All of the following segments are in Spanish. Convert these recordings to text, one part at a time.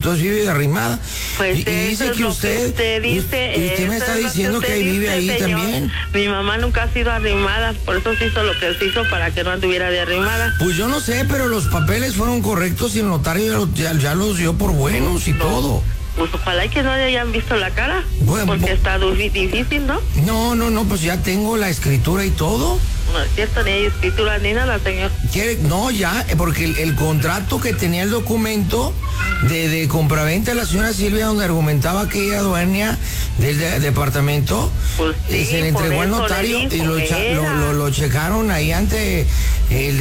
entonces vive de arrimada. Pues y dice que usted dice, usted me está diciendo que vive ahí, señor, también. Mi mamá nunca ha sido arrimada, por eso se hizo lo que se hizo para que no anduviera de arrimada. Pues yo no sé, pero los papeles fueron correctos y el notario ya los dio por buenos y todo. Pues ojalá y que no le hayan visto la cara, bueno, porque está difícil, ¿no? No, pues ya tengo la escritura y todo. No es cierto, ni hay escritura ni nada, señor. No, ya, porque el contrato que tenía el documento de compraventa de la señora Silvia, donde argumentaba que ella dueña del departamento, pues sí, se le entregó al notario y lo checaron ahí ante el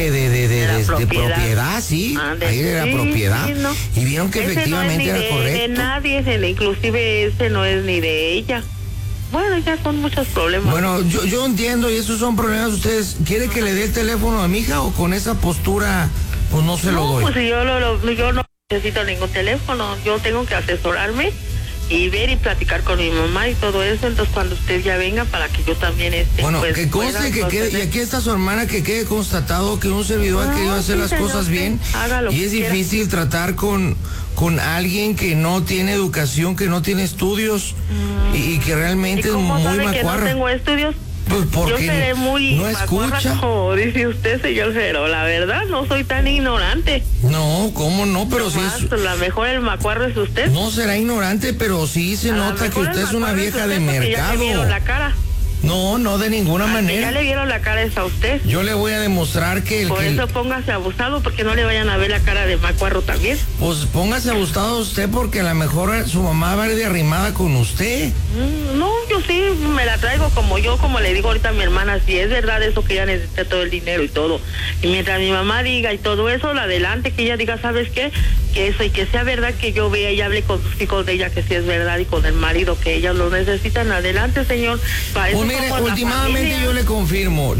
de propiedad, sí, ahí de la propiedad, sí, no. Y vieron que ese efectivamente no era correcto. De nadie, inclusive ese no es ni de ella. Bueno, ya son muchos problemas. Bueno, yo entiendo, y esos son problemas de ustedes. ¿Quiere que le dé el teléfono a mi hija o con esa postura pues no se lo doy? Pues yo no necesito ningún teléfono, yo tengo que asesorarme y ver y platicar con mi mamá y todo eso, entonces cuando usted ya venga para que yo también esté. Bueno, pues, que conste que quede, y aquí está su hermana, que quede constatado que un servidor ha querido hacer las cosas bien, y es difícil tratar con alguien que no tiene educación, que no tiene estudios y que realmente es muy macuarro. ¿Que no tengo estudios? Pues porque yo seré muy no escucha, como dice usted, señor, pero la verdad no soy tan ignorante. No, ¿cómo no? Pero sí la mejor el macuarro es usted. No será ignorante, pero sí se nota que usted es una vieja de mercado. Ya le vieron la cara. No, de ninguna manera. Ya le vieron la cara esa a usted. Yo le voy a demostrar que Por eso póngase abusado, porque no le vayan a ver la cara de macuarro también. Pues póngase abusado usted, porque a lo mejor su mamá va a ir de arrimada con usted. No, yo sí me la traigo como le digo ahorita a mi hermana, si es verdad eso que ella necesita todo el dinero y todo. Y mientras mi mamá diga y todo eso, adelante, que ella diga, ¿sabes qué? Que eso, y que sea verdad que yo vea y hable con sus hijos de ella, que sí es verdad, y con el marido, que ellas lo necesitan. Adelante, señor. Para eso mire, últimamente yo le confirmo.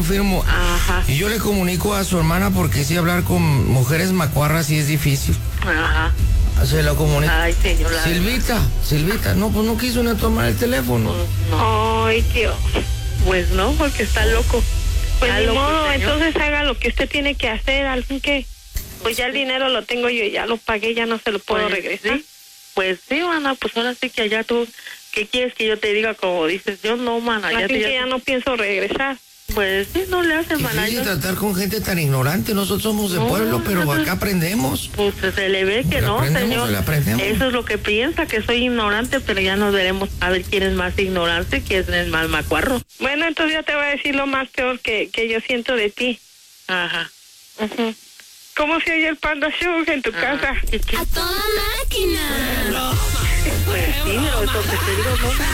Ajá. Y yo le comunico a su hermana, porque sí, hablar con mujeres macuarras sí es difícil. Ajá. Se lo comunico. Ay, señor. Silvita, no, pues no quiso ni tomar el teléfono. No. Ay, tío. Pues no, porque está loco. Pues ni modo, entonces haga lo que usted tiene que hacer, algún que... Pues ya el dinero lo tengo yo, ya lo pagué, ya no se lo puedo regresar. ¿Sí? Pues sí, mana, pues ahora sí que allá tú, ¿qué quieres que yo te diga? Como dices, yo no, mana. Así que ya no pienso regresar. Pues sí, no le hace, mana. Difícil tratar con gente tan ignorante. Nosotros somos de pueblo, pero acá aprendemos. Pues se le ve que no, señor. Eso es lo que piensa, que soy ignorante, pero ya nos veremos a ver quién es más ignorante, quién es más macuarro. Bueno, entonces yo te voy a decir lo más peor que yo siento de ti. Ajá. Uh-huh. ¿Cómo se oye el Panda Show en tu casa? ¡A toda máquina! Pues sí, pero eso que te digo, no.